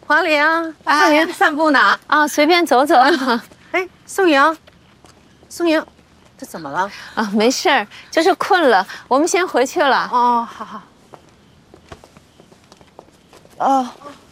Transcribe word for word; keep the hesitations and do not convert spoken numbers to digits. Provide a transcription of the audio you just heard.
黄玲，宋莹散步呢？ 啊，随便走走。 哎，宋莹，宋莹，这怎么了？ 啊，没事儿，就是困了，我们先回去了。 哦，好好。哦，